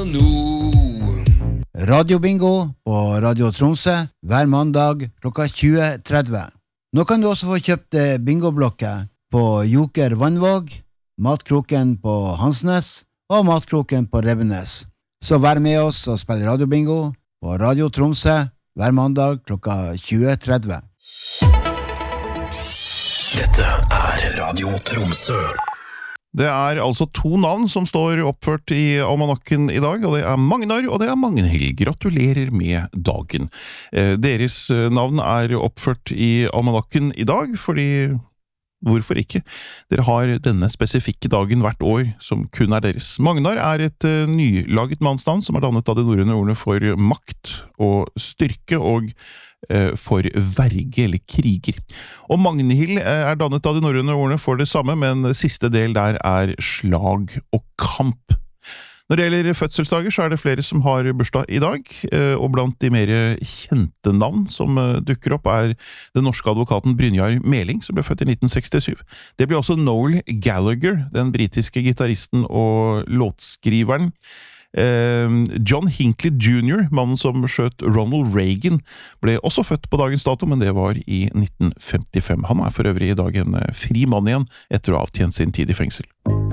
nå. Radio Bingo på Radio Tromsø hver mandag klokka 20.30. Nå kan du også få kjøpt bingoblokker på Joker Vannvåg, Matkroken på Hansnes og Matkroken på Rebbenes. Så vær med oss og spill Radio Bingo på Radio Tromsø hver mandag klokka 20.30. Dette Radio Tromsø. Det altså 2 navn som står oppført i almanakken i dag, og det Magnar og det Magnhild. Gratulerer med dagen. Deres navn oppført i almanakken i dag, fordi hvorfor ikke? Dere har denne spesifikke dagen hvert år som kun deres. Magnar et nylaget mannsnavn som dannet av de norrøne ordene for makt og styrke og for verge eller kriger. Og Magnhild dannet av de norrøne ordene for det samme, men siste del der slag og kamp. Når det gjelder fødselsdager, så det flere som har bursdag i dag, og blant de mer kjente navn som dukker opp den norske advokaten Brynjar Meling, som ble født i 1967. Det ble også Noel Gallagher, den britiske gitaristen og låtskriveren. John Hinckley Jr., mannen som skjøt Ronald Reagan, ble også født på dagens dato, men det var i 1955. Han for øvrig i dag en fri mann igjen etter å ha avtjent sin tid i fengsel.